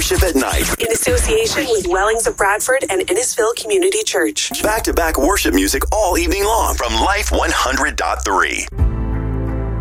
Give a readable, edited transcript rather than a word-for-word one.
Worship at Night. In association with Wellings of Bradford and Innisfil Community Church. Back-to-back worship music all evening long from Life 100.3.